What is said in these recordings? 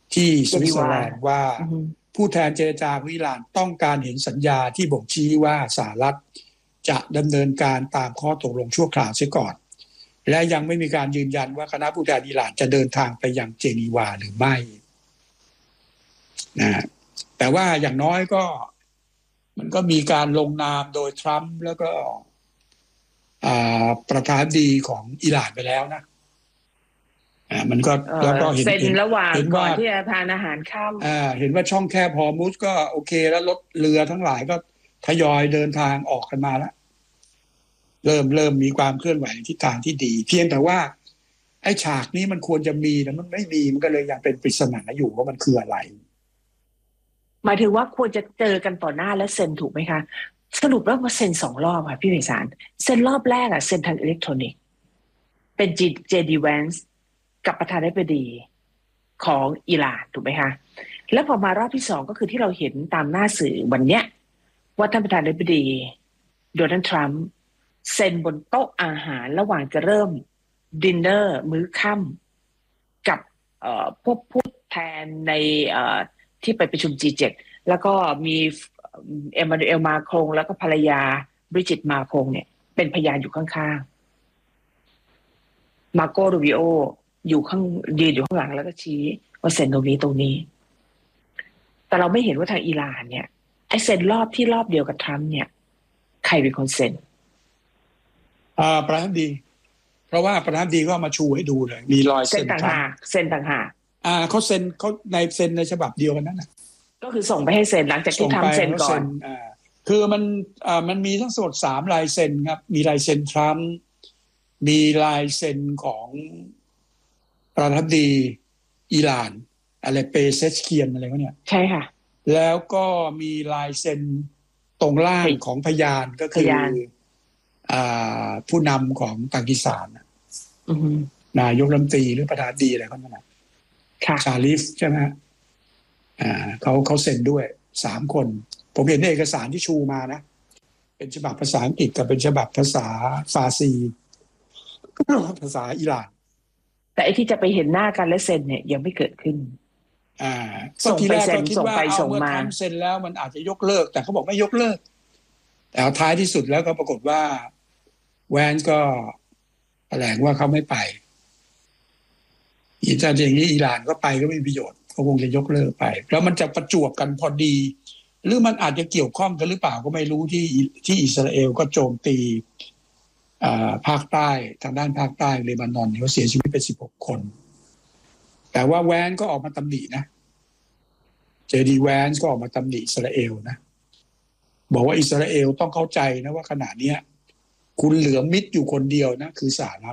ที่สวิตเซอร์เจนีวาแลนด์ว่าอือฮึผู้แทนเจรจาของอิหร่านต้องการเห็นสัญญาที่บ่งชี้ว่าสหรัฐจะดำเนินการตามข้อตกลงชั่วคราวเสียก่อนและยังไม่มีการยืนยันว่าคณะผู้แทนอิหร่านจะเดินทางไปยังเจนีวาหรือไม่นะแต่ว่าอย่างน้อยก็มันก็มีการลงนามโดยทรัมป์แล้วก็ประธานาธิบดีของอิหร่านไปแล้วนะมันก็แล้วก็เซ็นระหว่างเห็นว่าก่อนที่จะทานอาหารค่เห็นว่าช่องแคบฮอร์มุซก็โอเคแล้วรถเรือทั้งหลายก็ทยอยเดินทางออกกันมาแล้วเริ่มมีความเคลื่อนไหวในทิศทางที่ดีเพียงแต่ว่าไอ้ฉากนี้มันควรจะมีแต่มันไม่มีมันก็เลยยังเป็นปริศนาอยู่ว่ามันคืออะไรำหมายถึงว่าควรจะเจอกันต่อหน้าและเซ็นถูกไหมคะสรุปแล้วว่าเซ็น2 รอบค่ะพี่ไพศาลเซ็นรอบแรกเซ็นทางอิเล็กทรอนิกส์เป็นเจดีแวนซ์กับประธานาธิบดีของอิหร่านถูกไหมคะแล้วพอมารอบที่2ก็คือที่เราเห็นตามหน้าสื่อวันเนี้ยว่าท่านประธานาธิบดีโดนัลด์ทรัมป์เซ็นบนโต๊ะอาหารระหว่างจะเริ่มดินเนอร์มื้อค่ำกับพวกผู้แทนในที่ไปประชุม G7 แล้วก็มีเอมมานูเอลมาครงแล้วก็ภรรยาบริจิตมาครงเนี่ยเป็นพยานอยู่ข้างๆมาโกรูบิโอยืนอยู่ข้างหลังแล้วก็ชี้ว่าเซ็นตรงนี้แต่เราไม่เห็นว่าทางอิหร่านเนี่ยไอ้เซ็นรอบเดียวกับทรัมป์เนี่ยใครเป็นคนเซ็นประธานาธิบดีเพราะว่าประธานาธิบดีก็มาชูให้ดูเลยมีรอยเซ็เซ็นต่างหากเขาเซ็นเขาเซ็นในฉบับเดียวกันนั่นแหละก็คือส่งไปให้เซ็นหลังจากที่ทรัมป์เซ็นก่อนคือมันมีทั้งหมด3 ลายเซ็นครับมีลายเซ็นทรัมป์มีลายเซ็นของประธานาธิบดีอิหร่านอะไรเปเซชเคียนอะไรวะเนี่ยใช่ค่ะแล้วก็มีลายเซ็นตรงล่างของพยานก็คือผู้นำของปากีสถานนายกรัฐมนตรีหรือประธานาธิบดีอะไรก็นั่นแหละชาลิฟใช่ไหมเขาเซ็นด้วย3 คนผมเห็นในเอกสารที่ชูมานะเป็นฉบับภาษาอังกฤษกับเป็นฉบับภาษาฟาร์ซีภาษาอิหร่านแต่ไอ้ที่จะไปเห็นหน้ากันและเซ็นเนี่ยยังไม่เกิดขึ้นก็ทีแรกก็คิดว่าเอาเมื่อทำเซ็นแล้วมันอาจจะยกเลิกแต่เขาบอกไม่ยกเลิกแต่ท้ายที่สุดแล้วก็ปรากฏว่าแวนส์ก็แถลงว่าเขาไม่ไปถ้าอย่างนี้อิหร่านก็ไปก็ไม่มีประโยชน์เขาคงจะยกเลิกไปแล้วมันจะประจวบกันพอดีหรือมันอาจจะเกี่ยวข้องกันหรือเปล่าก็ไม่รู้ที่อิสราเอลก็โจมตีภาคใต้ทางด้านภาคใต้เลบานอนเขาเสียชีวิตไป16 คนแต่ว่าแวนก็ออกมาตำหนินะเจดีแวนก็ออกมาตำหนิอิสราเอลนะบอกว่าอิสราเอลต้องเข้าใจนะว่าขณะนี้คุณเหลือมิตรอยู่คนเดียวนะคือสหรัฐ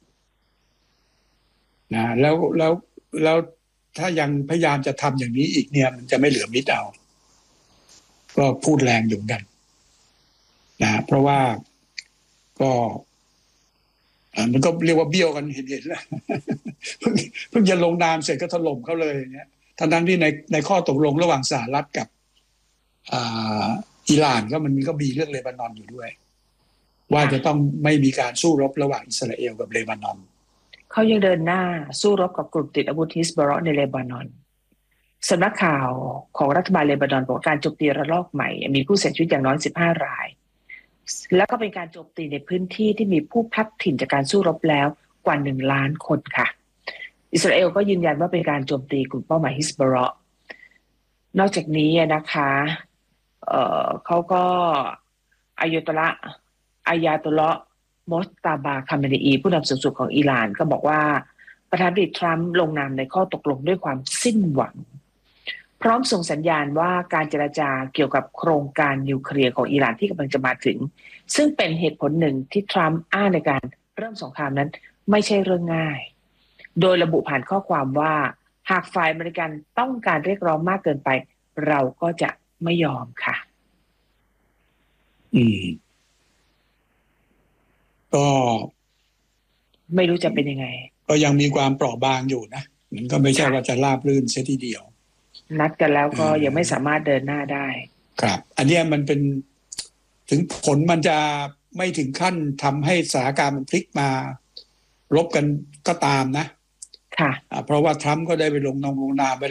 นะแล้วถ้ายังพยายามจะทำอย่างนี้อีกเนี่ยมันจะไม่เหลือมิตรเอาก็พูดแรงอยู่กันนะเพราะว่าก็มันก็เรียกว่าเบี้ยวกันเห็นแล้วเพิ่งจะลงนามเสร็จก็ถล่มเขาเลยอย่างเงี้ยทั้งที่ในข้อตกลงระหว่างสหรัฐกับอิหร่านก็มันก็มีเรื่องเลบานอนอยู่ด้วยว่าจะต้องไม่มีการสู้รบระหว่างอิสราเอลกับเลบานอนเขายังเดินหน้าสู้รบกับกลุ่มติดอาวุธฮิซบอลในเลบานอนสำนักข่าวของรัฐบาลเลบานอนบอกการโจมตีระลอกใหม่มีผู้เสียชีวิตอย่างน้อย15 รายแล้วก็เป็นการโจมตีในพื้นที่ที่มีผู้พลัดถิ่นจากการสู้รบแล้วกว่า1 ล้านคนค่ะอิสราเอลก็ยืนยันว่าเป็นการโจมตีกลุ่มเป้าหมายฮิซบอลนอกจากนี้นะคะเขาก็อายาตุลลอฮ์มอสตาบาคาเมนีผู้นำสูงสุดของอิหร่านก็บอกว่าประธานาธิบดีทรัมป์ลงนามในข้อตกลงด้วยความสิ้นหวังพร้อมส่งสัญญาณว่าการเจรจาเกี่ยวกับโครงการนิวเคลียร์ของอิหร่านที่กำลังจะมาถึงซึ่งเป็นเหตุผลหนึ่งที่ทรัมป์อ้างในการเริ่มสงครามนั้นไม่ใช่เรื่องง่ายโดยระบุผ่านข้อความว่าหากฝ่ายอเมริกันต้องการเรียกร้องมากเกินไปเราก็จะไม่ยอมค่ะก็ไม่รู้จะเป็นยังไงก็ยังมีความเปราะบางอยู่นะมันก็ไม่ใช่ว่าจะราบรื่นเสียทีเดียวนัดกันแล้วก็ยังไม่สามารถเดินหน้าได้ครับอันนี้มันเป็นถึงผลมันจะไม่ถึงขั้นทำให้สถานการณ์มันพลิกมารบกันก็ตามนะค่ะเพราะว่าทรัมป์ก็ได้ไปลงนามไป